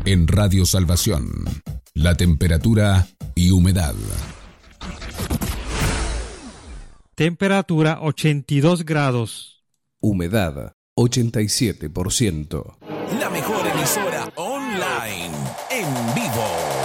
En Radio Salvación, la temperatura y humedad. Temperatura 82 grados. Humedad 87%. La mejor emisora online, en vivo.